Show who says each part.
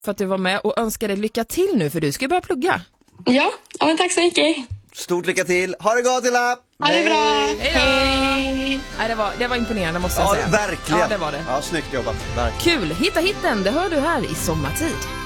Speaker 1: för att du var med och önskar dig lycka till nu, för du ska börja plugga.
Speaker 2: Ja, men tack så mycket.
Speaker 3: Stort lycka till. Ha det gott, Ella.
Speaker 2: Ha det bra.
Speaker 1: Hej. Nej, det var imponerande, måste jag säga.
Speaker 3: Ja, verkligen.
Speaker 1: Ja, det var det.
Speaker 3: Ja, snyggt jobbat. Verkligen.
Speaker 1: Kul. Hitta hitten, det hör du här i Sommartid.